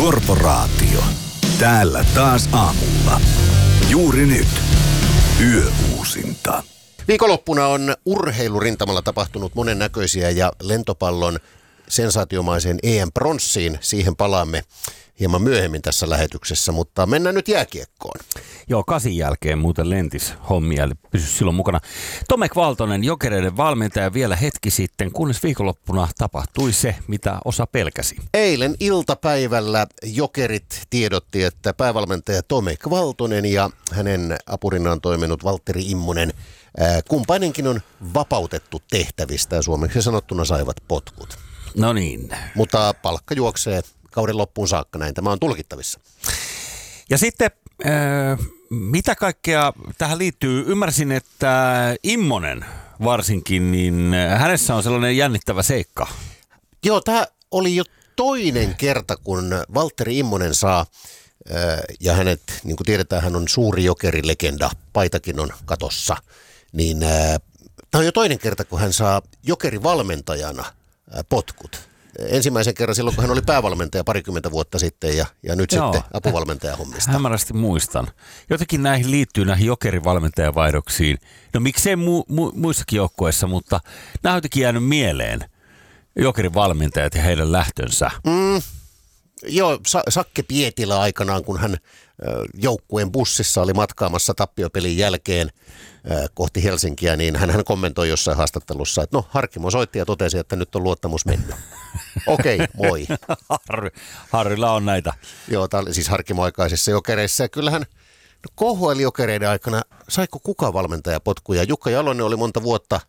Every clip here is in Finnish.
Korporaatio. Täällä taas aamulla. Juuri nyt. Yöuusinta. Viikonloppuna on urheilurintamalla tapahtunut monennäköisiä ja lentopallon sensaatiomaiseen EM-pronssiin. Siihen palaamme hieman myöhemmin tässä lähetyksessä, mutta mennään nyt jääkiekkoon. Joo, 8 jälkeen muuten lentis hommia, eli pysy silloin mukana. Tomek Valtonen, Jokereiden valmentaja vielä hetki sitten, kunnes viikonloppuna tapahtui se, mitä osa pelkäsi. Eilen iltapäivällä Jokerit tiedotti, että päävalmentaja Tomek Valtonen ja hänen apurinaan toiminut Valtteri Immonen, kumpainenkin on vapautettu tehtävistä ja suomeksi sanottuna saivat potkut. No niin. Mutta palkka juoksee kauden loppuun saakka, näin tämä on tulkittavissa. Ja sitten, mitä kaikkea tähän liittyy? Ymmärsin, että Immonen varsinkin, niin hänessä on sellainen jännittävä seikka. Joo, tämä oli jo toinen kerta, kun Valtteri Immonen saa, ja hänet, niin kuin tiedetään, hän on suuri jokerilegenda, paitakin on katossa, niin tämä on jo toinen kerta, kun hän saa jokerivalmentajana potkut. Ensimmäisen kerran silloin, kun hän oli päävalmentaja 20 vuotta sitten ja nyt Joo, sitten apuvalmentajahommista. Hämärästi muistan. Jotenkin näihin liittyy näihin jokerivalmentajavaihdoksiin. No miksei muissakin joukkueissa, mutta nämä on jotenkin jäänyt mieleen. Jokerivalmentajat ja heidän lähtönsä. Joo, Sakke Pietilä aikanaan, kun hän joukkueen bussissa oli matkaamassa tappiopelin jälkeen kohti Helsinkiä, niin hän kommentoi jossain haastattelussa, että no Harkimo soitti ja totesi, että nyt on luottamus mennyt. Okei, moi. Harrilla on näitä. Joo, tämä oli siis Harkimo aikaisissa Jokereissa ja kyllähän KHL-Jokereiden aikana saiko kuka valmentaja potkuja? Jukka Jalonen oli monta vuotta,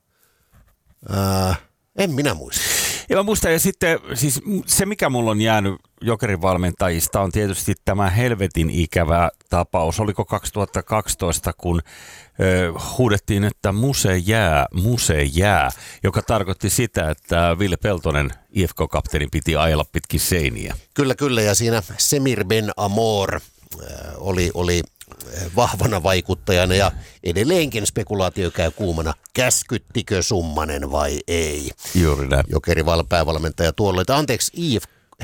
en minä muista. Ja mä muistan, ja sitten siis se, mikä mulla on jäänyt Jokerin valmentajista, on tietysti tämä helvetin ikävä tapaus. Oliko 2012, kun huudettiin, että muse jää, joka tarkoitti sitä, että Ville Peltonen, IFK-kapteeni, piti ajella pitkin seiniä. Kyllä, ja siinä Semir Ben Amor oli vahvana vaikuttajana ja edelleenkin spekulaatio käy kuumana. Käskyttikö Summanen vai ei? Juuri näin. Jokeri päävalmentaja tuolloin. Anteeksi,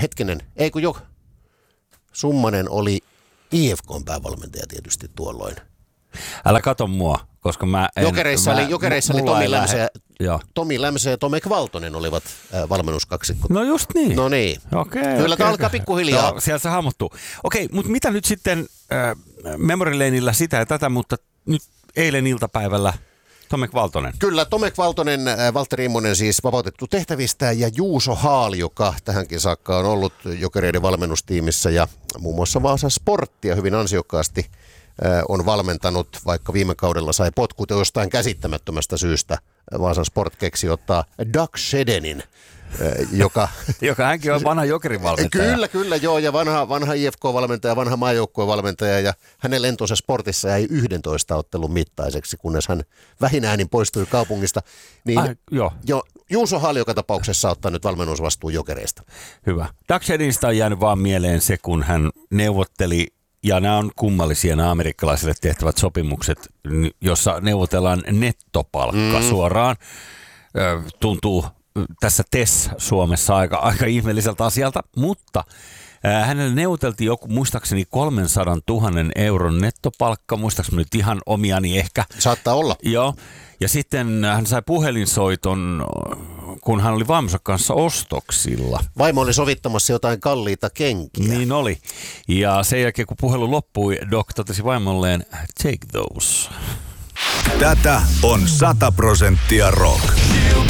Summanen oli IFK:n päävalmentaja tietysti tuolloin. Älä kato mua, koska mä en... Jokereissa oli Tomi Lämsä ja Tomek Valtonen olivat valmennuskaksikko. No just niin. No niin. Okei. Kyllä tämä alkaa pikkuhiljaa. Joo, siellä se hahmottuu. Okei, mutta mitä nyt sitten Memory Laneillä sitä ja tätä, mutta nyt eilen iltapäivällä Tomek Valtonen. Kyllä, Tomek Valtonen, Valtteri Immonen siis vapautettu tehtävistä ja Juuso Haali, joka tähänkin saakka on ollut Jokereiden valmennustiimissä ja muun muassa Vaasan Sporttia hyvin ansiokkaasti on valmentanut, vaikka viime kaudella sai potkut jostain käsittämättömästä syystä. Vaasan Sport keksi ottaa Doug Shedenin, joka hänkin on vanha jokerivalmentaja. Kyllä, joo, ja vanha IFK-valmentaja, vanha maajoukkuevalmentaja, ja hänen lentonsa Sportissa jäi 11 ottelun mittaiseksi, kunnes hän vähin äänin poistui kaupungista. Niin Juuso Haali joka tapauksessa ottaa nyt valmennusvastuun Jokereista. Hyvä. Doug Shedinistä on jäänyt vaan mieleen se, kun hän neuvotteli. Ja nämä on kummallisia, nämä amerikkalaisille tehtävät sopimukset, jossa neuvotellaan nettopalkka suoraan. Tuntuu tässä Suomessa aika ihmeelliseltä asialta, mutta hänelle neuvoteltiin joku, muistaakseni 300 000 euron nettopalkka, muistaakseni nyt ihan omiani ehkä. Saattaa olla. Joo, ja sitten hän sai puhelinsoiton, kun hän oli vaimonsa kanssa ostoksilla. Vaimo oli sovittamassa jotain kalliita kenkiä. Niin oli. Ja sen jälkeen, kun puhelu loppui, Doc totesi vaimolleen, take those. Tätä on 100% rock.